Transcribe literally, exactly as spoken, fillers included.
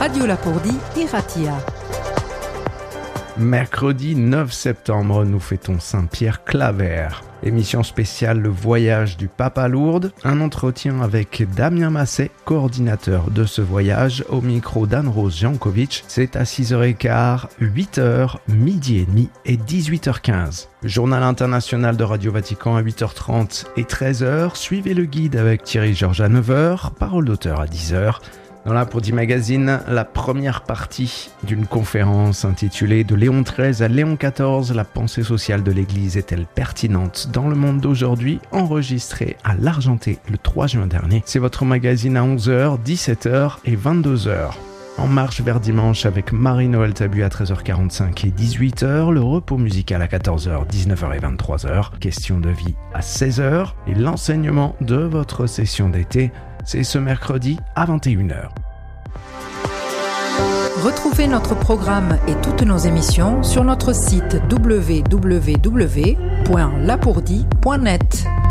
Radio Lapourdie Iratia. Mercredi neuf septembre, nous fêtons Saint-Pierre Claver. Émission spéciale Le Voyage du Pape à Lourdes. Un entretien avec Damien Masset, coordinateur de ce voyage, au micro d'Anne-Rose Jankovic. C'est à six heures quinze, huit heures, midi et demi et dix-huit heures quinze. Journal international de Radio Vatican à huit heures trente et treize heures. Suivez le guide avec Thierry Georges à neuf heures. Parole d'auteur à dix heures. Dans l'Apourdie Magazine, la première partie d'une conférence intitulée « De Léon treize à Léon quatorze, la pensée sociale de l'Église est-elle pertinente dans le monde d'aujourd'hui ?» enregistrée à l'Argenté le trois juin dernier. C'est votre magazine à onze heures, dix-sept heures et vingt-deux heures. En marche vers dimanche avec Marie-Noël Tabu à treize heures quarante-cinq et dix-huit heures, le repos musical à quatorze heures, dix-neuf heures et vingt-trois heures, question de vie à seize heures et l'enseignement de votre session d'été. C'est ce mercredi à vingt et une heures. Retrouvez notre programme et toutes nos émissions sur notre site w w w point lapourdie point net.